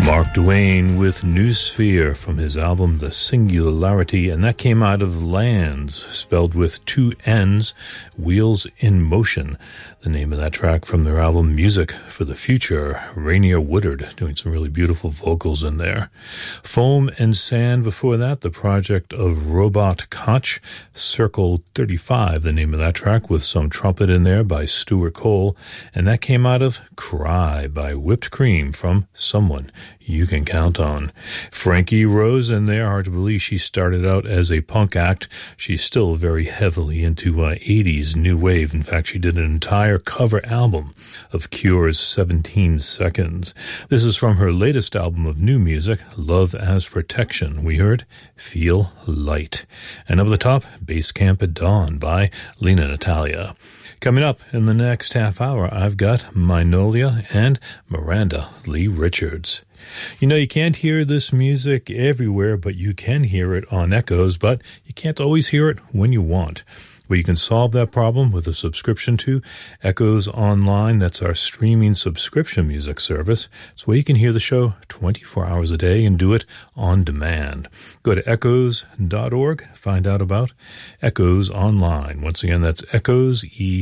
Mark Duane with New Sphere from his album The Singularity, and that came out of Lands, spelled with two N's, Wheels in Motion. The name of that track from their album Music for the Future. Rainier Woodard doing some really beautiful vocals in there. Foam and Sand before that, the project of Robot Koch. Circle 35, the name of that track, with some trumpet in there by Stuart Cole, and that came out of Cry by Whipped Cream from Someone You Can Count On. Frankie Rose in there, hard to believe she started out as a punk act. She's still very heavily into 80s new wave. In fact, she did an entire cover album of Cure's 17 Seconds. This is from her latest album of new music, Love as Protection. We heard Feel Light. And up the top, Base Camp at Dawn by Lena Natalia. Coming up in the next half hour, I've got Minolia and Miranda Lee Richards. You know, you can't hear this music everywhere, but you can hear it on Echoes, but you can't always hear it when you want. Well, you can solve that problem with a subscription to Echoes Online. That's our streaming subscription music service. It's where you can hear the show 24 hours a day and do it on demand. Go to echoes.org, find out about Echoes Online. Once again, that's Echoes,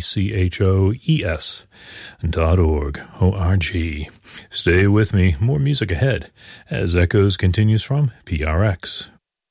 ECHOES.org, O-R-G. Stay with me. More music ahead as Echoes continues from PRX.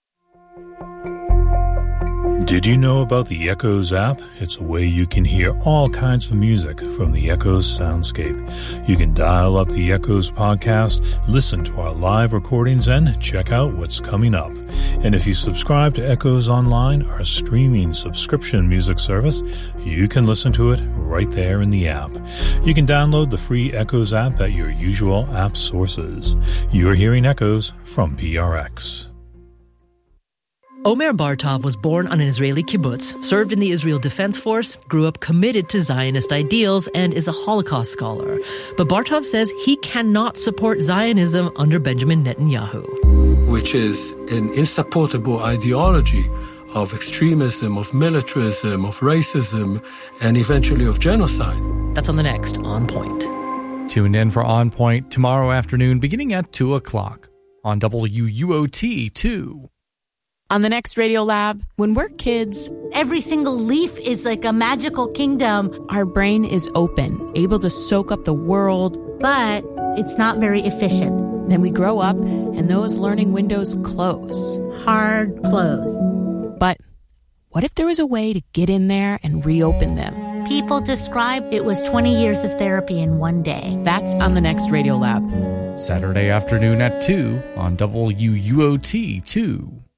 Did you know about the Echoes app? It's a way you can hear all kinds of music from the Echoes soundscape. You can dial up the Echoes podcast, listen to our live recordings, and check out what's coming up. And if you subscribe to Echoes Online, our streaming subscription music service, you can listen to it right there in the app. You can download the free Echoes app at your usual app sources. You're hearing Echoes from PRX. Omer Bartov was born on an Israeli kibbutz, served in the Israel Defense Force, grew up committed to Zionist ideals, and is a Holocaust scholar. But Bartov says he cannot support Zionism under Benjamin Netanyahu. Which is an insupportable ideology of extremism, of militarism, of racism, and eventually of genocide. That's on the next On Point. Tune in for On Point tomorrow afternoon beginning at 2 o'clock on WUOT 2. On the next Radio Lab, when we're kids, every single leaf is like a magical kingdom. Our brain is open, able to soak up the world. But it's not very efficient. Then we grow up, and those learning windows close. Hard close. But what if there was a way to get in there and reopen them? People describe it was 20 years of therapy in one day. That's on the next Radio Lab. Saturday afternoon at 2 on WUOT 2.